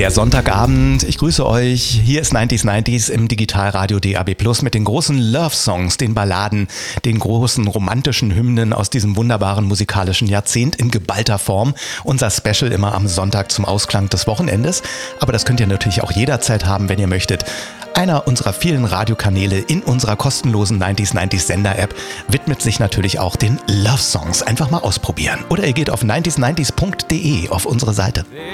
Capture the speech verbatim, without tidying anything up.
Der Sonntagabend, ich grüße euch. Hier ist neunzig neunzig im Digitalradio D A B Plus mit den großen Love-Songs, den Balladen, den großen romantischen Hymnen aus diesem wunderbaren musikalischen Jahrzehnt in geballter Form. Unser Special immer am Sonntag zum Ausklang des Wochenendes. Aber das könnt ihr natürlich auch jederzeit haben, wenn ihr möchtet. Einer unserer vielen Radiokanäle in unserer kostenlosen neunzig neunzig Sender-App widmet sich natürlich auch den Love-Songs. Einfach mal ausprobieren. Oder ihr geht auf neunzig neunzig punkt de auf unsere Seite.